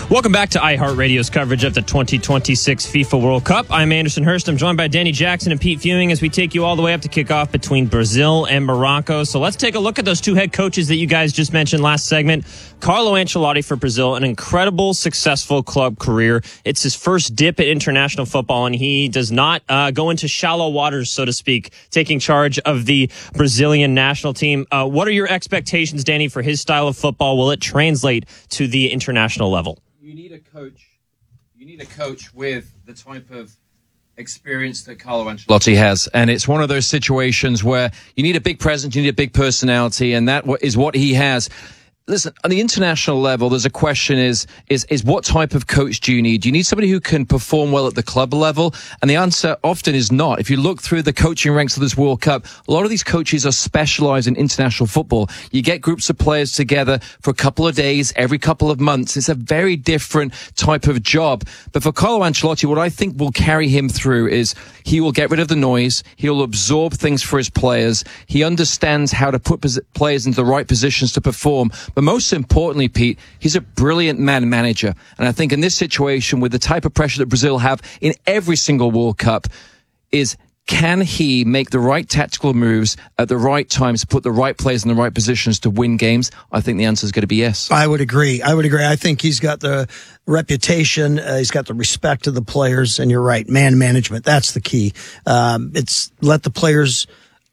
Welcome back to iHeartRadio's coverage of the 2026 FIFA World Cup. I'm Anderson Hurst. I'm joined by Danny Jackson and Pete Fewing as we take you all the way up to kickoff between Brazil and Morocco. So let's take a look at those two head coaches that you guys just mentioned last segment. Carlo Ancelotti for Brazil, an incredible, successful club career. It's his first dip at international football, and he does not go into shallow waters, so to speak, taking charge of the Brazilian national team. What are your expectations, Danny, for his style of football? Will it translate to the international level? You need a coach with the type of experience that Carlo Ancelotti has, and it's one of those situations where you need a big presence, you need a big personality, and that is what he has. Listen, on the international level, there's a question is what type of coach do you need? Do you need somebody who can perform well at the club level? And the answer often is not. If you look through the coaching ranks of this World Cup, a lot of these coaches are specialized in international football. You get groups of players together for a couple of days, every couple of months. It's a very different type of job. But for Carlo Ancelotti, what I think will carry him through is he will get rid of the noise. He'll absorb things for his players. He understands how to put players into the right positions to perform. But most importantly, Pete, he's a brilliant manager. And I think in this situation, with the type of pressure that Brazil have in every single World Cup, is can he make the right tactical moves at the right times to put the right players in the right positions to win games? I think the answer is going to be yes. I would agree. I think he's got the reputation. He's got the respect of the players. And you're right, man management. That's the key. It's let the players...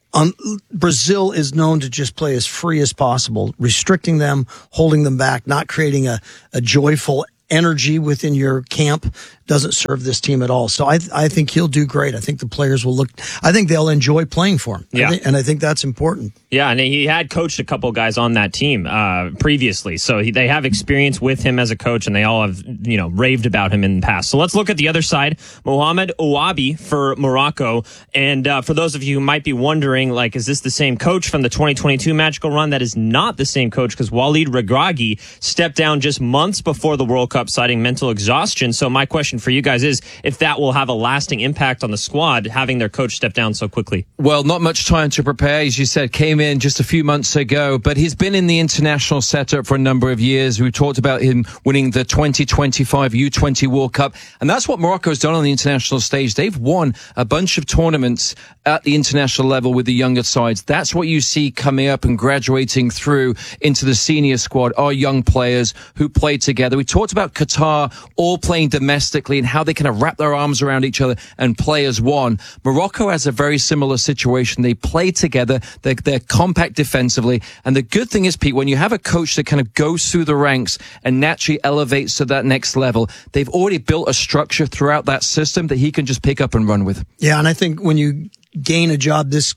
Brazil is known to just play as free as possible, restricting them, holding them back, not creating a joyful energy within your camp doesn't serve this team at all. So I think he'll do great. I think the players will I think they'll enjoy playing for him. Yeah. And I think that's important. Yeah, and he had coached a couple guys on that team previously. So they have experience with him as a coach, and they all have, raved about him in the past. So let's look at the other side. Mohamed Ouabi for Morocco. And for those of you who might be wondering, is this the same coach from the 2022 magical run? That is not the same coach, because Walid Regragui stepped down just months before the World Cup, citing mental exhaustion. So my question for you guys is if that will have a lasting impact on the squad, having their coach step down so quickly. Well, not much time to prepare. As you said, came in just a few months ago, but he's been in the international setup for a number of years. We talked about him winning the 2025 U20 World Cup, and that's what Morocco's done on the international stage. They've won a bunch of tournaments at the international level with the younger sides. That's what you see coming up and graduating through into the senior squad, are young players who play together. We talked about Qatar all playing domestically and how they kind of wrap their arms around each other and play as one. Morocco has a very similar situation. They play together. They're compact defensively. And the good thing is, Pete, when you have a coach that kind of goes through the ranks and naturally elevates to that next level, they've already built a structure throughout that system that he can just pick up and run with. Yeah, and I think when you gain a job this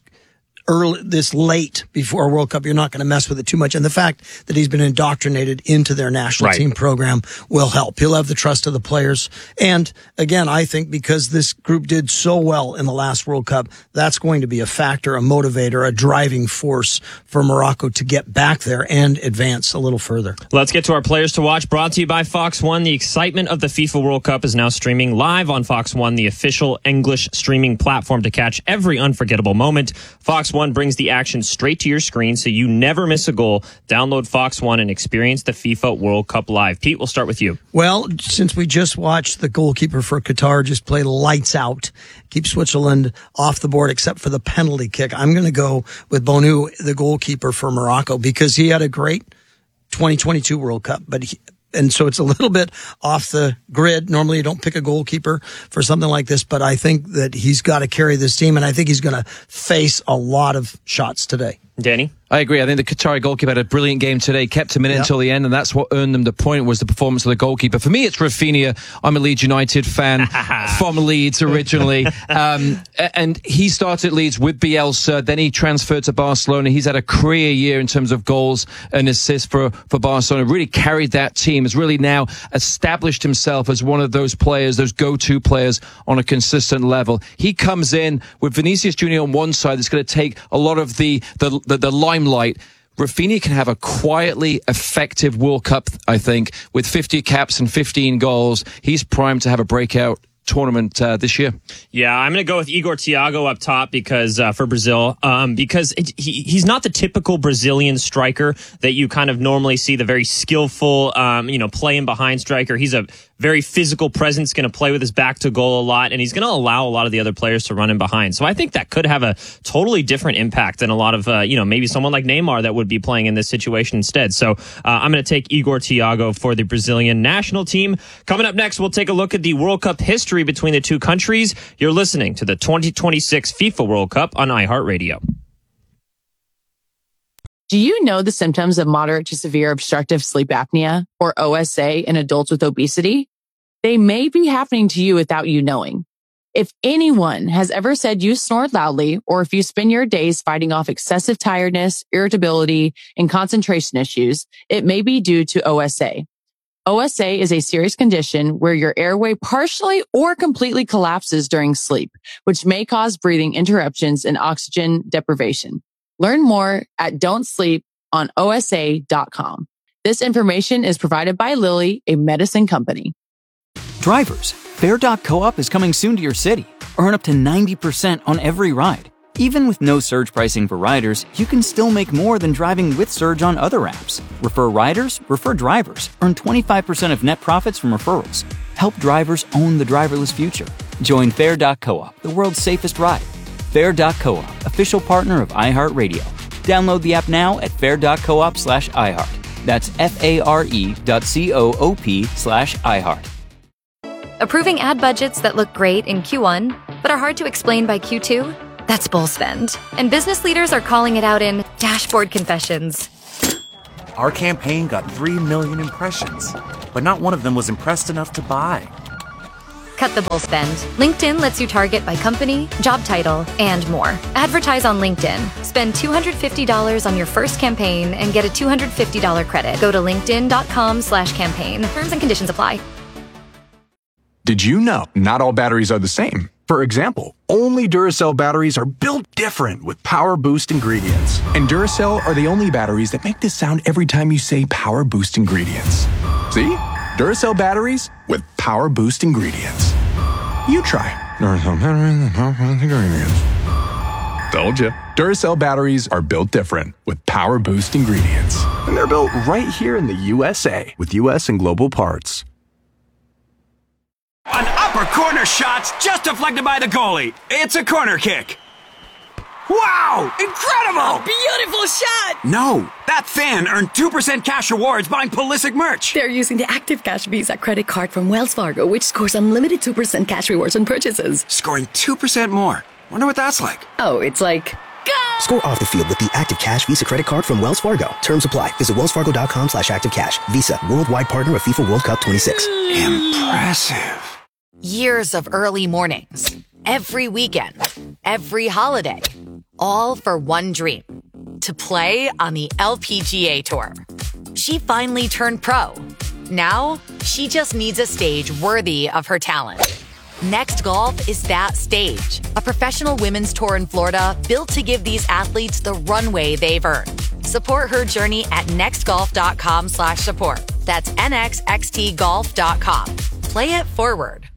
late before a World Cup, you're not going to mess with it too much. And the fact that he's been indoctrinated into their national team program will help. He'll have the trust of the players. And again, I think because this group did so well in the last World Cup, that's going to be a factor, a motivator, a driving force for Morocco to get back there and advance a little further. Let's get to our players to watch, brought to you by Fox One. The excitement of the FIFA World Cup is now streaming live on Fox One, the official English streaming platform to catch every unforgettable moment. Fox One brings the action straight to your screen so you never miss a goal. Download Fox One and experience the FIFA World Cup live. Pete, we'll start with you. Well, since we just watched the goalkeeper for Qatar just play lights out, keep Switzerland off the board except for the penalty kick, I'm going to go with Bonu, the goalkeeper for Morocco, because he had a great 2022 World Cup, and so it's a little bit off the grid. Normally you don't pick a goalkeeper for something like this, but I think that he's got to carry this team, and I think he's going to face a lot of shots today. Danny? I agree. I think the Qatari goalkeeper had a brilliant game today, kept him in it until the end, and that's what earned them the point, was the performance of the goalkeeper. For me, it's Rafinha. I'm a Leeds United fan from Leeds originally. And he started at Leeds with Bielsa, then he transferred to Barcelona. He's had a career year in terms of goals and assists for Barcelona. Really carried that team, has really now established himself as one of those players, those go-to players on a consistent level. He comes in with Vinicius Junior on one side. That's going to take a lot of the limelight. Rafinha can have a quietly effective World Cup, I think, with 50 caps and 15 goals. He's primed to have a breakout tournament this year? Yeah, I'm going to go with Igor Thiago up top because for Brazil, because he's not the typical Brazilian striker that you kind of normally see, the very skillful, playing behind striker. He's a very physical presence, going to play with his back to goal a lot, and he's going to allow a lot of the other players to run in behind. So I think that could have a totally different impact than a lot of, maybe someone like Neymar that would be playing in this situation instead. So I'm going to take Igor Thiago for the Brazilian national team. Coming up next, we'll take a look at the World Cup history between the two countries. You're listening to the 2026 FIFA World Cup on iHeartRadio. Do you know the symptoms of moderate to severe obstructive sleep apnea, or OSA, in adults with obesity? They may be happening to you without you knowing. If anyone has ever said you snore loudly, or if you spend your days fighting off excessive tiredness, irritability, and concentration issues, it may be due to OSA. OSA is a serious condition where your airway partially or completely collapses during sleep, which may cause breathing interruptions and oxygen deprivation. Learn more at don'tsleeponosa.com. This information is provided by Lilly, a medicine company. Drivers, Fair.coop is coming soon to your city. Earn up to 90% on every ride. Even with no surge pricing for riders, you can still make more than driving with Surge on other apps. Refer riders, refer drivers. Earn 25% of net profits from referrals. Help drivers own the driverless future. Join Fair.coop, the world's safest ride. Fair.coop, official partner of iHeartRadio. Download the app now at fair.coop/iHeart. That's FARE.coop/iHeart. Approving ad budgets that look great in Q1, but are hard to explain by Q2? That's bull spend. And business leaders are calling it out in dashboard confessions. Our campaign got 3 million impressions, but not one of them was impressed enough to buy. Cut the bull spend. LinkedIn lets you target by company, job title, and more. Advertise on LinkedIn. Spend $250 on your first campaign and get a $250 credit. Go to linkedin.com/campaign. Terms and conditions apply. Did you know not all batteries are the same? For example, only Duracell batteries are built different with Power Boost ingredients. And Duracell are the only batteries that make this sound every time you say Power Boost ingredients. See? Duracell batteries with Power Boost ingredients. You try Duracell batteries with Power Boost ingredients. Told you. Duracell batteries are built different with Power Boost ingredients. And they're built right here in the USA with US and global parts. An upper corner shot's just deflected by the goalie. It's a corner kick. Wow! Incredible! Beautiful shot! No, that fan earned 2% cash rewards buying Pulisic merch. They're using the Active Cash Visa credit card from Wells Fargo, which scores unlimited 2% cash rewards on purchases. Scoring 2% more. Wonder what that's like. Oh, it's like... Go! Score off the field with the Active Cash Visa credit card from Wells Fargo. Terms apply. Visit wellsfargo.com/activecash. Visa, worldwide partner of FIFA World Cup 26. Impressive. Years of early mornings, every weekend, every holiday, all for one dream, to play on the LPGA Tour. She finally turned pro. Now, she just needs a stage worthy of her talent. Next Golf is that stage, a professional women's tour in Florida built to give these athletes the runway they've earned. Support her journey at nextgolf.com/support. That's nxxtgolf.com. Play it forward.